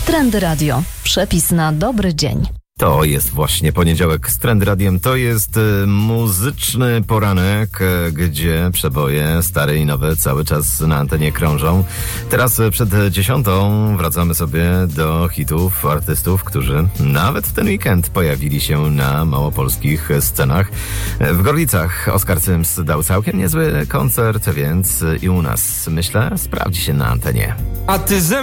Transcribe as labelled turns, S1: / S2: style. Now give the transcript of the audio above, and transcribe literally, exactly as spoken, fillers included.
S1: Trendy Radio. Przepis na dobry dzień.
S2: To jest właśnie poniedziałek z Trend Radiem. To jest y, muzyczny poranek, y, gdzie przeboje stare i nowe cały czas na antenie krążą. Teraz y, przed dziesiątą wracamy sobie do hitów artystów, którzy nawet w ten weekend pojawili się na małopolskich scenach. W Gorlicach Oskar Cyms dał całkiem niezły koncert, więc y, i u nas, myślę, sprawdzi się na antenie.
S3: A ty ze